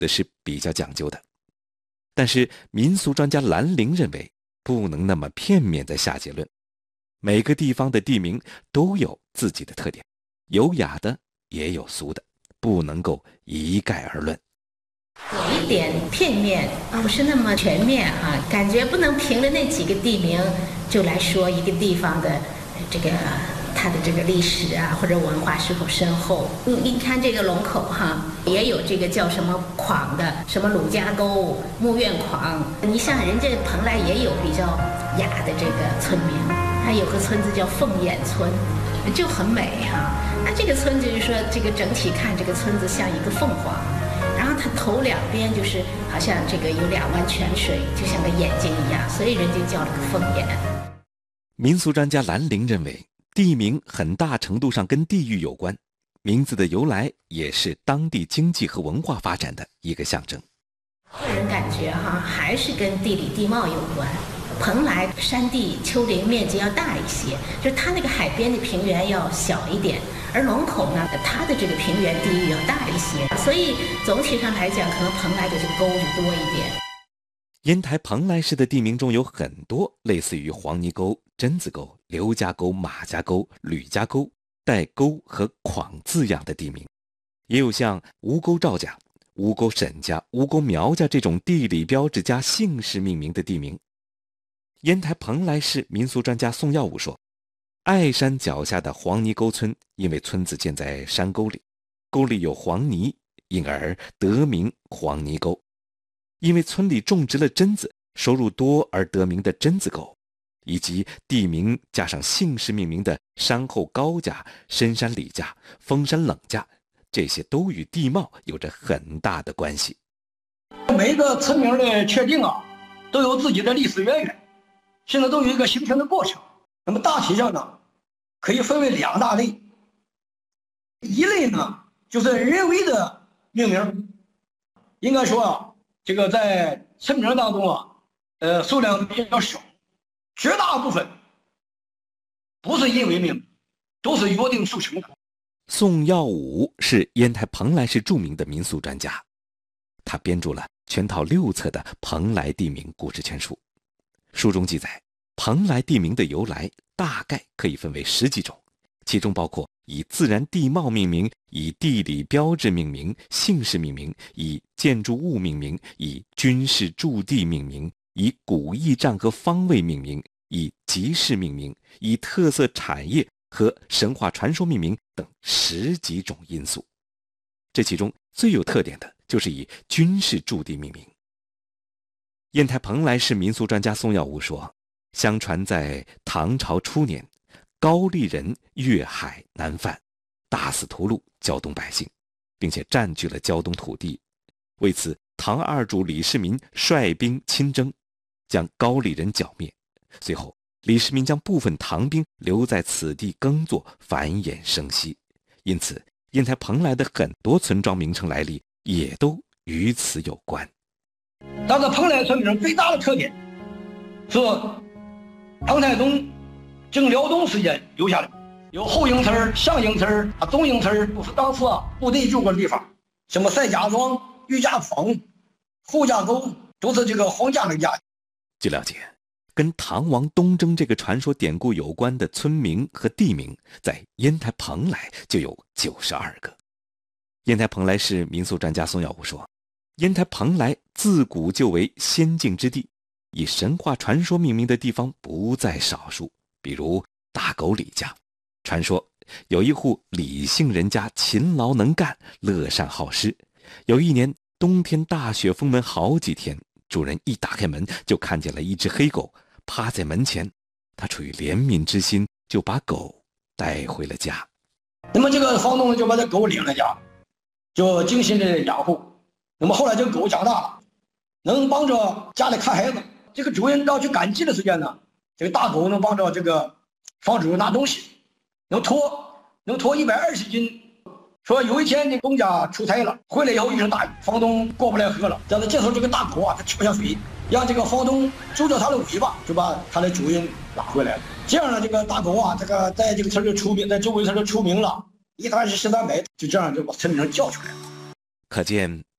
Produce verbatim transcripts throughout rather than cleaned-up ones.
的是比较讲究的。但是民俗专家兰陵认为，不能那么片面地下结论。每个地方的地名都有自己的特点，有雅的也有俗的，不能够一概而论。 有一点片面，不是那么全面啊，感觉不能凭着那几个地名就来说一个地方的这个它的这个历史啊或者文化是否深厚。你你看这个龙口哈，也有这个叫什么框的，什么鲁家沟、木院框。你像人家蓬莱也有比较雅的这个村名，还有个村子叫凤眼村，就很美哈。那这个村子就是说，这个整体看这个村子像一个凤凰。然后它头两边就是好像这个有两湾泉水，就像个眼睛一样，所以人家叫了个凤眼。 民俗专家兰陵认为，地名很大程度上跟地域有关，名字的由来也是当地经济和文化发展的一个象征。 个人感觉哈，还是跟地理地貌有关。蓬莱山地丘陵面积要大一些，就是它那个海边的平原要小一点，而龙口呢，它的这个平原地域要大一些，所以总体上来讲，可能蓬莱的这个沟就多一点。 烟台蓬莱市的地名中有很多类似于黄泥沟、榛子沟、刘家沟、马家沟、吕家沟带沟和框字样的地名，也有像吴沟赵家、吴沟沈家、吴沟苗家这种地理标志加姓氏命名的地名。烟台蓬莱市民俗专家宋耀武说，爱山脚下的黄泥沟村，因为村子建在山沟里，沟里有黄泥，因而得名黄泥沟。因为村里种植了榛子，收入多而得名的榛子沟，以及地名加上姓氏命名的山后高家、深山李家、峰山冷家，这些都与地貌有着很大的关系。 每一个村名的确定啊，都有自己的历史渊源，现在都有一个形成的过程。那么大体上呢，可以分为两大类。一类呢，就是人为的命名，应该说啊，这个在村名当中啊，呃，数量比较少，绝大部分不是因为命名，都是约定俗成的。 宋耀武是烟台蓬莱市著名的民俗专家，他编著了全套六册的《蓬莱地名故事全书》，书中记载，蓬莱地名的由来大概可以分为十几种，其中包括以自然地貌命名、以地理标志命名、姓氏命名、以建筑物命名、以军事驻地命名、以古驿站和方位命名、以集市命名、以特色产业和神话传说命名等十几种因素。这其中最有特点的就是以军事驻地命名。烟台蓬莱市民俗专家宋耀武说，相传在唐朝初年，高丽人越海南犯，大肆屠戮胶东百姓，并且占据了胶东土地。为此，唐二主李世民率兵亲征，将高丽人剿灭。随后，李世民将部分唐兵留在此地耕作，繁衍生息。因此，烟台蓬莱的很多村庄名称来历也都与此有关。 但是蓬莱村名最大的特点是唐太宗征辽东时间留下的，有后营村、上营村、中营村，都是当时啊部队住过的地方。什么赛家庄、玉家坊、后家沟，都是这个皇家的家。 据了解，跟唐王东征这个传说典故有关的村名和地名，在烟台蓬莱就有九十二个。烟台蓬莱市民俗专家宋耀武说，烟台蓬莱自古就为仙境之地，以神话传说命名的地方不在少数。比如大狗李家，传说有一户李姓人家勤劳能干，乐善好施。有一年冬天大雪封门好几天，主人一打开门就看见了一只黑狗趴在门前，他出于怜悯之心，就把狗带回了家。 那么这个房东就把这狗领了家，就精心的养护。那么后来这个狗长大了，能帮着家里看孩子。这个主人要去赶集的时间呢，这个大狗能帮着这个房主拿东西，能拖能拖一百二十斤。说有一天这东家出差了，回来以后遇上大雨，房东过不来河了。但是这时候这个大狗啊，它跳下水，让这个房东揪着它的尾巴，就把它的主人拉回来了。这样呢，这个大狗啊，这个在这个村就出名，在周围村就出名了，一传十，十传百，就这样就把村民叫出来了。 可见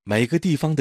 每个地方的